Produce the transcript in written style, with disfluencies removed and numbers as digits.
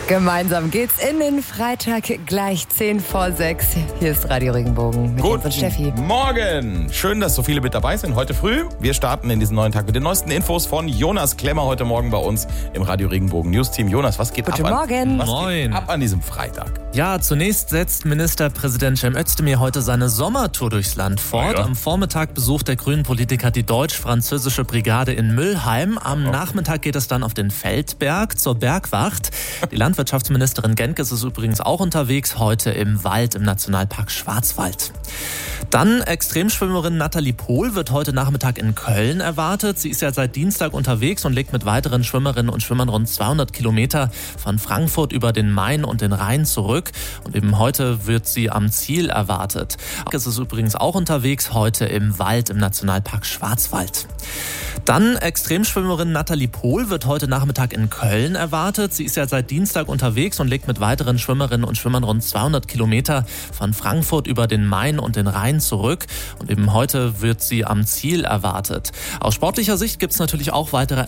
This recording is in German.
Gemeinsam geht's in den Freitag, gleich 5:10. Hier ist Radio Regenbogen mit Jens und Steffi. Morgen! Schön, dass so viele mit dabei sind heute früh. Wir starten in diesen neuen Tag mit den neuesten Infos von Jonas Klemmer heute Morgen bei uns im Radio Regenbogen News Team. Jonas, was geht Guten Morgen. Geht ab an diesem Freitag? Ja, zunächst setzt Ministerpräsident Cem Özdemir heute seine Sommertour durchs Land fort. Ja. Am Vormittag besucht der Grünen-Politiker die deutsch-französische Brigade in Müllheim. Am Nachmittag geht es dann auf den Feldberg zur Bergwacht. Die Landwirtschaftsministerin Genkes ist übrigens auch unterwegs, heute im Wald im Nationalpark Schwarzwald. Dann Extremschwimmerin Nathalie Pohl wird heute Nachmittag in Köln erwartet. Sie ist ja seit Dienstag unterwegs und legt mit weiteren Schwimmerinnen und Schwimmern rund 200 Kilometer von Frankfurt über den Main und den Rhein zurück. Und eben heute wird sie am Ziel erwartet. Es ist übrigens auch unterwegs, heute im Wald im Nationalpark Schwarzwald. Dann Extremschwimmerin Nathalie Pohl wird heute Nachmittag in Köln erwartet. Sie ist ja seit Dienstag unterwegs und legt mit weiteren Schwimmerinnen und Schwimmern rund 200 Kilometer von Frankfurt über den Main und den Rhein zurück. Und eben heute wird sie am Ziel erwartet. Aus sportlicher Sicht gibt es natürlich auch weitere